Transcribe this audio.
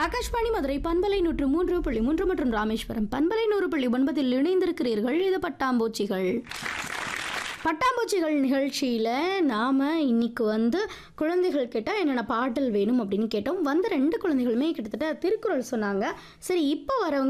ஆகாஷ்வாணி மதுரை பண்பலை 103.3 மற்றும் ராமேஸ்வரம் பண்பலை 100.9 இணைந்திருக்கிறீர்கள். இது பட்டாம்பூச்சிகள் நிகழ்ச்சியில் நாம் இன்னைக்கு குழந்தைகள் கேட்டால் என்னென்ன பாடல் வேணும் அப்படின்னு கேட்டோம். 2 குழந்தைகளுமே கிட்டத்தட்ட திருக்குறள் சொன்னாங்க. சரி, இப்போ வரவங்க